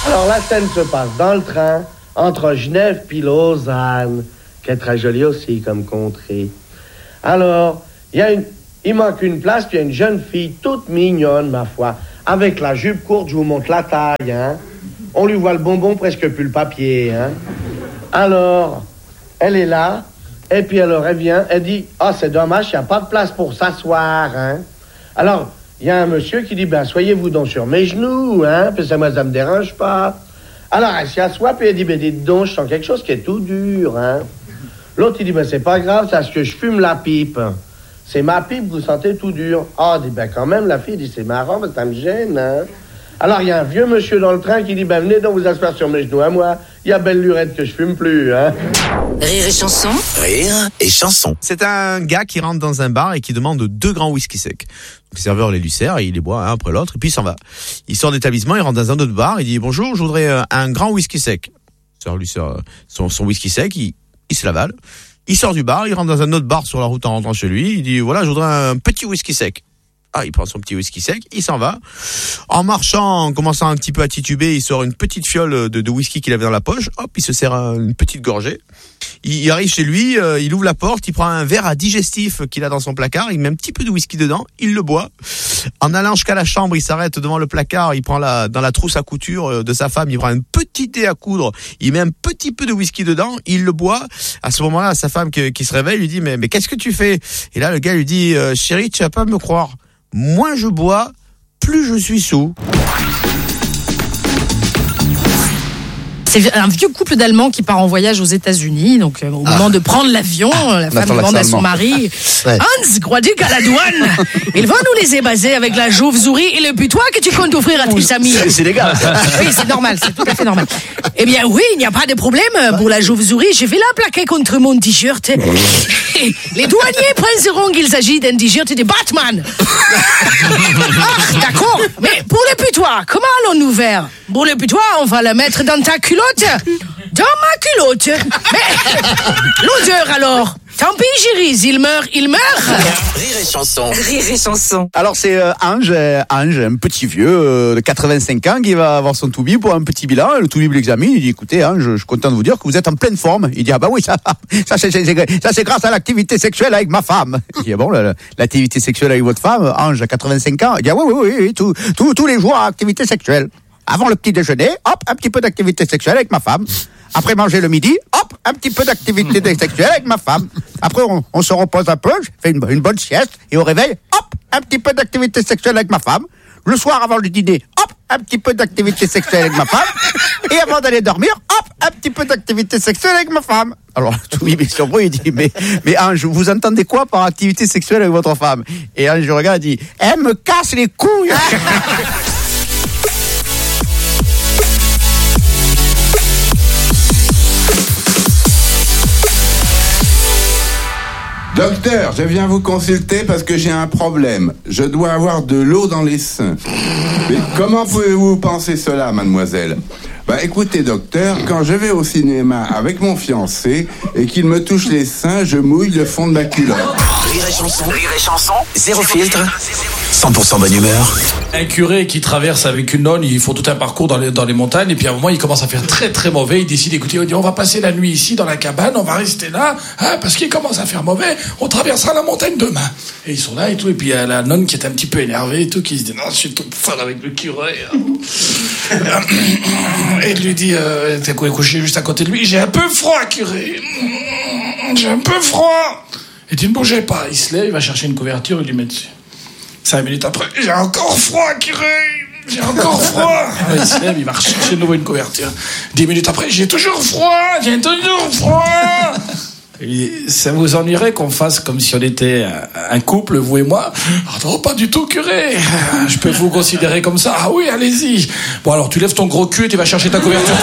Alors la scène se passe dans le train entre Genève puis Lausanne, qui est très jolie aussi comme contrée. Alors, il manque une place, puis il y a une jeune fille toute mignonne, ma foi, avec la jupe courte, je vous montre la taille, hein. On lui voit le bonbon, presque plus le papier, hein. Alors, elle est là, et puis alors elle vient, elle dit, c'est dommage, il n'y a pas de place pour s'asseoir, hein. Alors, il y a un monsieur qui dit, soyez-vous donc sur mes genoux, hein, puis ça me dérange pas. Alors, elle s'y assoit, puis elle dit, dites donc, je sens quelque chose qui est tout dur, hein. L'autre, il dit, c'est pas grave, c'est parce que je fume la pipe. C'est ma pipe, vous sentez tout dur. Dit, quand même, la fille dit, c'est marrant, mais ça me gêne, hein. Alors, il y a un vieux monsieur dans le train qui dit, venez donc vous asseoir sur mes genoux à moi. Il y a belle lurette que je fume plus, hein. Rire et chanson. Rire et chanson. C'est un gars qui rentre dans un bar et qui demande 2 grands whisky secs. Le serveur les lui sert et il les boit un après l'autre et puis il s'en va. Il sort d'établissement, il rentre dans un autre bar, il dit bonjour, je voudrais un grand whisky sec. Le serveur lui sert son whisky sec, il se l'avale. Il sort du bar, il rentre dans un autre bar sur la route en rentrant chez lui, il dit voilà, je voudrais un petit whisky sec. Il prend son petit whisky sec, il s'en va. En marchant, en commençant un petit peu à tituber, il sort une petite fiole de whisky qu'il avait dans la poche. Hop, il se sert une petite gorgée. Il arrive chez lui, il ouvre la porte, il prend un verre à digestif qu'il a dans son placard, il met un petit peu de whisky dedans, il le boit. En allant jusqu'à la chambre, il s'arrête devant le placard, il prend dans la trousse à couture de sa femme, il prend un petit dé à coudre, il met un petit peu de whisky dedans, il le boit. À ce moment-là, sa femme qui se réveille lui dit mais qu'est-ce que tu fais? Et là, le gars lui dit chérie, tu vas pas me croire. Moins je bois, plus je suis sous. C'est un vieux couple d'Allemands qui part en voyage aux États-Unis. Donc, au moment de prendre l'avion, la femme demande à son mari Hans, crois-tu qu'à la douane, ils vont nous laisser baser avec la chauve-souris et le putois que tu comptes offrir à tes amis? C'est légal. Oui, c'est normal, c'est tout à fait normal. Eh bien, oui, il n'y a pas de problème. Pour la chauve-souris, je vais la plaquer contre mon t-shirt. Les douaniers penseront qu'il s'agit d'un t-shirt de Batman. D'accord. Mais pour le putois, comment allons-nous faire? Pour le putois, on va le mettre dans ta culotte. Dans ma culotte. Mais l'odeur alors? Tant pis, Géris, il meurt. Rire et chanson. Rire et chanson. Alors c'est Ange, un petit vieux de 85 ans qui va avoir son toubib pour un petit bilan. Le toubib l'examine, il dit écoutez Ange, je suis content de vous dire que vous êtes en pleine forme. Il dit oui, ça c'est grâce à l'activité sexuelle avec ma femme. Il dit bon, l'activité sexuelle avec votre femme, Ange à 85 ans. Il dit oui, tous les jours activité sexuelle. Avant le petit déjeuner, hop, un petit peu d'activité sexuelle avec ma femme. Après manger le midi, hop, un petit peu d'activité sexuelle avec ma femme. Après, on se repose un peu, je fais une bonne sieste, et au réveil, hop, un petit peu d'activité sexuelle avec ma femme. Le soir, avant le dîner, hop, un petit peu d'activité sexuelle avec ma femme. Et avant d'aller dormir, hop, un petit peu d'activité sexuelle avec ma femme. Alors, tout le monde est surpris, il dit, mais Ange, vous entendez quoi par activité sexuelle avec votre femme? Et Ange, je regarde, il dit, elle me casse les couilles. Docteur, je viens vous consulter parce que j'ai un problème. Je dois avoir de l'eau dans les seins. Mais comment pouvez-vous penser cela, mademoiselle? Écoutez, docteur, quand je vais au cinéma avec mon fiancé et qu'il me touche les seins, je mouille le fond de ma culotte. Rire et chanson. Zéro filtre. 100% bonne humeur. Un curé qui traverse avec une nonne, ils font tout un parcours dans les montagnes, et puis à un moment, il commence à faire très très mauvais. Il décide, écoutez, on va passer la nuit ici dans la cabane, on va rester là, parce qu'il commence à faire mauvais, on traversera la montagne demain. Et ils sont là et tout, et puis il y a la nonne qui est un petit peu énervée et tout, qui se dit, non, je suis tout fan avec le curé. Et il lui dit, t'es couché juste à côté de lui, j'ai un peu froid, curé. J'ai un peu froid. Et tu ne bougeais pas. Il se lève, il va chercher une couverture, il lui met dessus. 5 minutes après, j'ai encore froid, curé. J'ai encore froid. Il se lève, il va rechercher de nouveau une couverture. 10 minutes après, j'ai toujours froid. J'ai toujours froid. Et ça vous ennuierait qu'on fasse comme si on était un couple, vous et moi? Non, pas du tout, curé. Je peux vous considérer comme ça? Ah oui, allez-y. Bon, alors tu lèves ton gros cul et tu vas chercher ta couverture.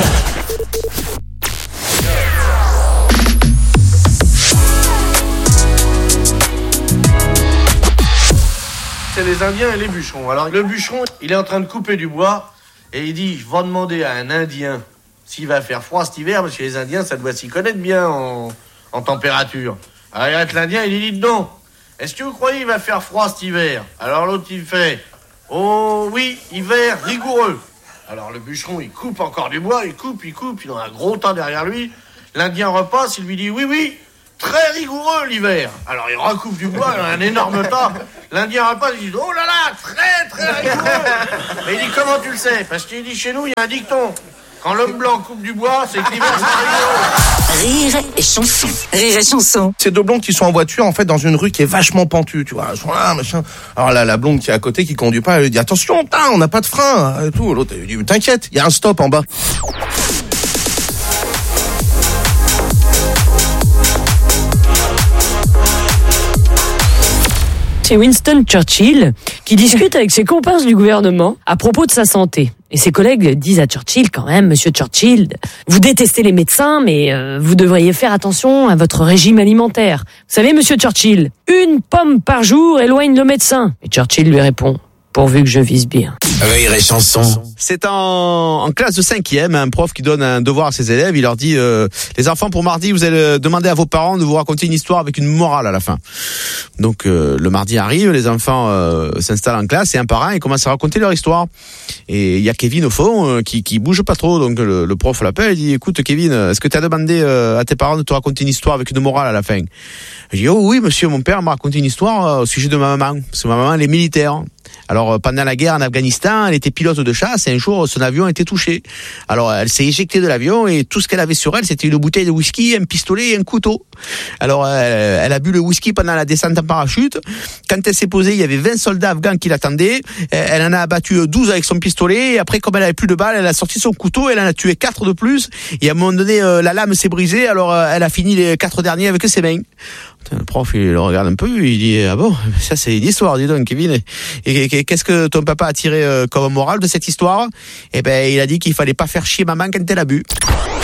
C'est les Indiens et les bûcherons. Alors le bûcheron, il est en train de couper du bois et il dit, je vais demander à un Indien s'il va faire froid cet hiver, parce que les Indiens, ça doit s'y connaître bien en température. Alors l'Indien, il dit non. Est-ce que vous croyez qu'il va faire froid cet hiver? Alors l'autre, il fait, oh oui, hiver rigoureux. Alors le bûcheron, il coupe encore du bois, il coupe, il a un gros tas derrière lui. L'Indien repasse, il lui dit oui, très rigoureux l'hiver. Alors il recoupe du bois, il a un énorme tas. L'Indien repasse, il dit oh là là, très rigoureux. Mais il dit comment tu le sais? Parce qu'il dit chez nous, il y a un dicton. Quand l'homme blanc coupe du bois, c'est que l'hiver c'est rigoureux. Rire et chanson. Rire et chanson. C'est deux blondes qui sont en voiture, en fait, dans une rue qui est vachement pentue, tu vois. Elles sont là, machin. Alors là, la blonde qui est à côté, qui conduit pas, elle lui dit attention, on n'a pas de frein, et tout. L'autre, elle lui dit t'inquiète, il y a un stop en bas. C'est Winston Churchill qui discute avec ses comparses du gouvernement à propos de sa santé. Et ses collègues disent à Churchill quand même, Monsieur Churchill, vous détestez les médecins, mais vous devriez faire attention à votre régime alimentaire. Vous savez, Monsieur Churchill, 1 pomme par jour éloigne le médecin. Et Churchill lui répond, pourvu que je vise bien. Rire et chanson. C'est en classe de 5e, un prof qui donne un devoir à ses élèves. Il leur dit les enfants, pour mardi, vous allez demander à vos parents de vous raconter une histoire avec une morale à la fin. Donc le mardi arrive, les enfants s'installent en classe et un par un, ils commencent à raconter leur histoire. Et il y a Kevin au fond qui bouge pas trop. Donc le prof l'appelle et dit écoute Kevin, est-ce que tu as demandé à tes parents de te raconter une histoire avec une morale à la fin? Je dis oh oui monsieur, mon père m'a raconté une histoire au sujet de ma maman. Parce que ma maman elle est militaire. Alors pendant la guerre en Afghanistan, elle était pilote de chasse et un jour son avion a été touché. Alors elle s'est éjectée de l'avion et tout ce qu'elle avait sur elle, c'était une bouteille de whisky, un pistolet et un couteau. Alors elle a bu le whisky pendant la descente en parachute. Quand elle s'est posée, il y avait 20 soldats afghans qui l'attendaient. Elle en a abattu 12 avec son pistolet et après comme elle avait plus de balles, elle a sorti son couteau, elle en a tué 4 de plus et à un moment donné la lame s'est brisée, alors elle a fini les 4 derniers avec ses mains. Le prof il le regarde un peu, il dit ah bon, ça c'est une histoire, dis donc Kevin. Et qu'est-ce que ton papa a tiré comme morale de cette histoire? Eh ben il a dit qu'il fallait pas faire chier maman quand elle a bu.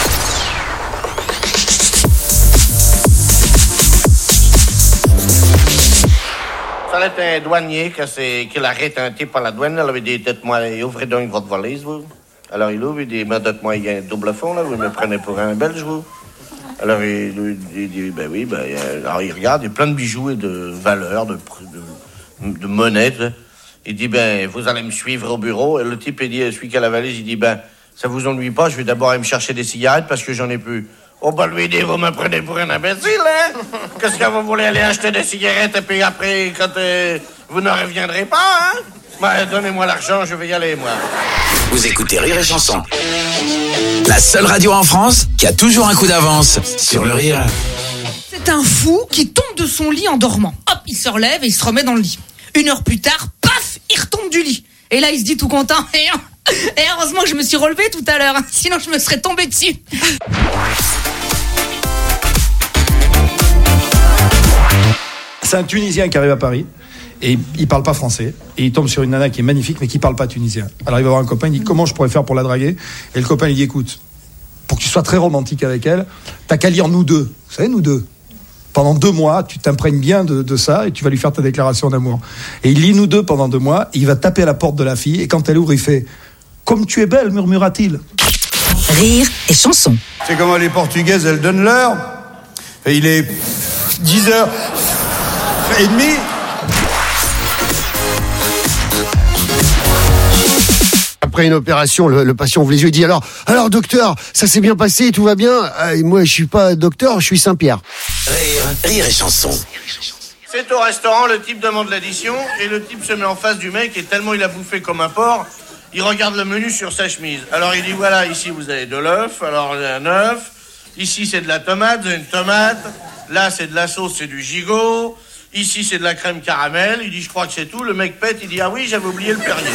Ça était un douanier qu'il a arrêté par la douane. Elle avait dit dites-moi, ouvrez donc votre valise vous. Alors il ouvre, il dit dites-moi il y a un double fond là, vous me prenez pour un Belge vous. Alors il dit ben oui, alors il regarde, il y a plein de bijoux et de valeurs, de monnaie. Il dit ben vous allez me suivre au bureau. Et le type il dit celui qui a la valise, il dit ben ça vous ennuie pas, je vais d'abord aller me chercher des cigarettes parce que j'en ai plus. Oh ben lui dit vous me prenez pour un imbécile hein. Qu'est-ce que vous voulez aller acheter des cigarettes et puis après quand vous ne reviendrez pas hein. Ben donnez-moi l'argent, je vais y aller moi. Vous écoutez Rire et chanson. La seule radio en France qui a toujours un coup d'avance sur le rire. C'est un fou qui tombe de son lit en dormant. Hop, il se relève et il se remet dans le lit. 1 heure plus tard, paf, il retombe du lit. Et là, il se dit tout content. Et heureusement que je me suis relevé tout à l'heure, sinon je me serais tombé dessus. C'est un Tunisien qui arrive à Paris. Et il parle pas français. Et il tombe sur une nana qui est magnifique, mais qui parle pas tunisien. Alors il va voir un copain, il dit comment je pourrais faire pour la draguer? Et le copain il dit écoute, pour que tu sois très romantique avec elle, t'as qu'à lire Nous deux. Vous savez, Nous deux. Pendant 2 mois, tu t'imprègnes bien de ça et tu vas lui faire ta déclaration d'amour. Et il lit Nous deux pendant 2 mois, et il va taper à la porte de la fille, et quand elle ouvre, il fait comme tu es belle, murmura-t-il. Rire et chanson. C'est comment les Portugaises, elles donnent l'heure. Et il est 10h30. Après une opération, le patient ouvre les yeux et dit alors docteur, ça s'est bien passé, tout va bien? Moi je suis pas docteur, je suis Saint-Pierre. Rire et chanson. C'est au restaurant, le type demande l'addition et le type se met en face du mec et tellement il a bouffé comme un porc, il regarde le menu sur sa chemise. Alors il dit voilà, ici vous avez de l'œuf, alors un œuf, ici c'est de la tomate, vous avez une tomate, là c'est de la sauce, c'est du gigot, ici c'est de la crème caramel, il dit je crois que c'est tout, le mec pète, il dit ah oui j'avais oublié le Perrier.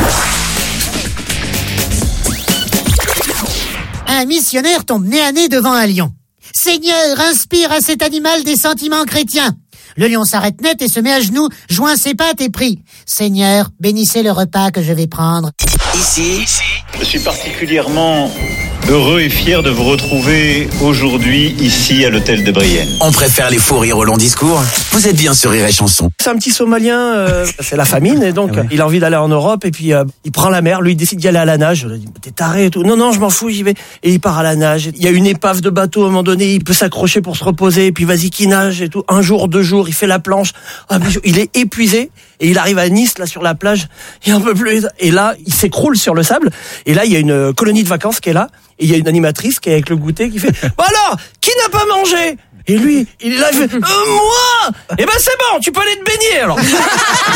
Un missionnaire tombe nez à nez devant un lion. Seigneur, inspire à cet animal des sentiments chrétiens. Le lion s'arrête net et se met à genoux, joint ses pattes et prie. Seigneur, bénissez le repas que je vais prendre. Ici, je suis particulièrement heureux et fier de vous retrouver aujourd'hui ici à l'hôtel de Brienne. On préfère les fous rires au long discours. Vous êtes bien sur Rire et chanson. C'est un petit Somalien, c'est la famine et donc il a envie d'aller en Europe et puis il prend la mer. Lui il décide d'y aller à la nage. Je lui dis t'es taré et tout. Non je m'en fous, j'y vais. Et il part à la nage. Il y a une épave de bateau à un moment donné, il peut s'accrocher pour se reposer et puis vas-y qu'il nage et tout. 1 jour, 2 jours, il fait la planche. Il est épuisé Et il arrive à Nice, là, sur la plage, il en peut plus. Et là, il s'écroule sur le sable. Et là, il y a une colonie de vacances qui est là. Et il y a une animatrice qui est avec le goûter qui fait « Bon alors, qui n'a pas mangé ?» Et lui, il est là, il fait « Moi !» Eh ben c'est bon, tu peux aller te baigner alors.